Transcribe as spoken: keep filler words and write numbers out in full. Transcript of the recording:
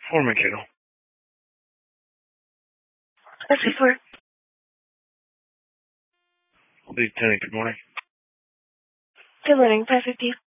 Foreman Kittle. That's it for. Lieutenant, good morning. Good morning, five fifty.